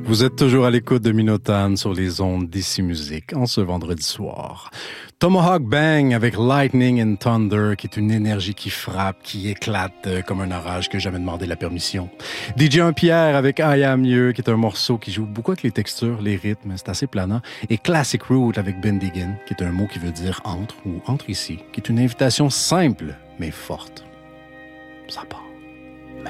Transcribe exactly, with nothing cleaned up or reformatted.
Vous êtes toujours à l'écoute de Minotagne sur les ondes d'Ici Musique en ce vendredi soir. Tomahawk Bang avec Lightning and Thunder, qui est une énergie qui frappe, qui éclate comme un orage que j'ai jamais demandé la permission. D J un Pierre avec I Am You, qui est un morceau qui joue beaucoup avec les textures, les rythmes, c'est assez planant. Et Classic Root avec Bendigan, qui est un mot qui veut dire entre ou entre ici, qui est une invitation simple mais forte. Ça part.